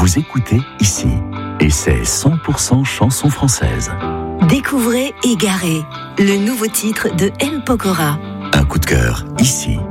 Vous écoutez ici, et c'est 100% chanson française. Découvrez Égaré, le nouveau titre de M. Pokora. Un coup de cœur, ici.